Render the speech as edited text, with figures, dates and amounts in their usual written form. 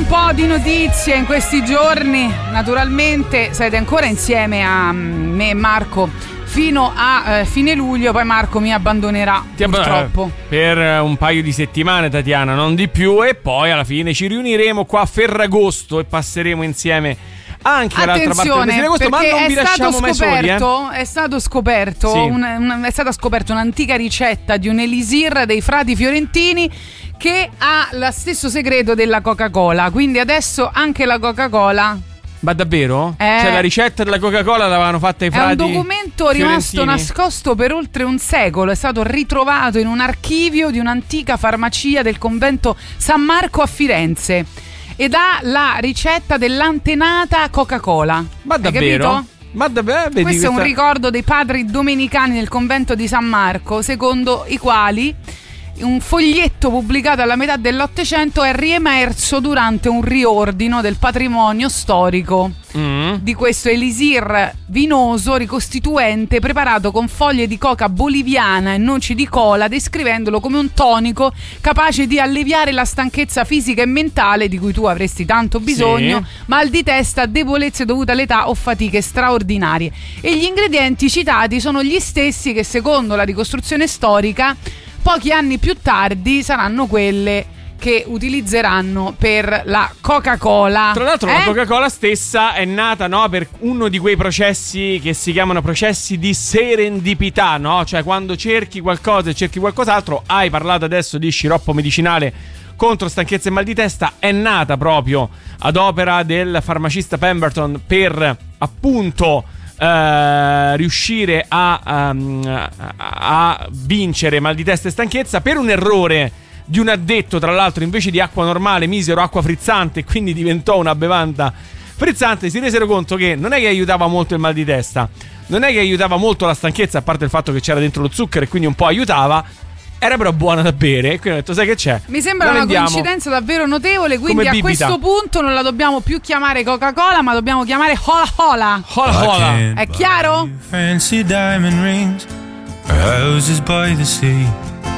po' di notizie in questi giorni. Naturalmente siete ancora insieme a me e Marco fino a fine luglio, poi Marco mi abbandonerà purtroppo per un paio di settimane, Tatiana, non di più, e poi alla fine ci riuniremo qua a Ferragosto e passeremo insieme anche all'altra parte del mese di agosto, ma non vi lasciamo mai soli. È stato scoperto, sì. È stata scoperta un'antica ricetta di un elisir dei frati fiorentini che ha lo stesso segreto della Coca-Cola, quindi adesso anche la Coca-Cola. Ma davvero? Cioè la ricetta della Coca-Cola l'avevano fatta i frati? È un documento rimasto nascosto per oltre un secolo, è stato ritrovato in un archivio di un'antica farmacia del convento San Marco a Firenze ed ha la ricetta dell'antenata Coca-Cola. Ma davvero? Ma davvero? Questo è un ricordo dei padri domenicani del convento di San Marco, secondo i quali un foglietto pubblicato alla metà dell'Ottocento è riemerso durante un riordino del patrimonio storico di questo elisir vinoso ricostituente preparato con foglie di coca boliviana e noci di cola, descrivendolo come un tonico capace di alleviare la stanchezza fisica e mentale di cui tu avresti tanto bisogno, sì, mal di testa, debolezze dovute all'età o fatiche straordinarie. E gli ingredienti citati sono gli stessi che, secondo la ricostruzione storica, pochi anni più tardi saranno quelle che utilizzeranno per la Coca-Cola. Tra l'altro la Coca-Cola stessa è nata, no, per uno di quei processi che si chiamano processi di serendipità, no? Cioè quando cerchi qualcosa e cerchi qualcos'altro. Hai parlato adesso di sciroppo medicinale contro stanchezza e mal di testa, è nata proprio ad opera del farmacista Pemberton per appunto riuscire a vincere mal di testa e stanchezza per un errore di un addetto. Tra l'altro, invece di acqua normale misero acqua frizzante e quindi diventò una bevanda frizzante. Si resero conto che non è che aiutava molto il mal di testa, non è che aiutava molto la stanchezza, a parte il fatto che c'era dentro lo zucchero e quindi un po' aiutava. Era però buona da bere, e quindi ho detto: sai che c'è? Mi sembra una coincidenza davvero notevole. Quindi a questo punto non la dobbiamo più chiamare Coca-Cola, ma dobbiamo chiamare Hola Hola. Hola Hola. È chiaro? Fancy diamond rings, houses by the sea.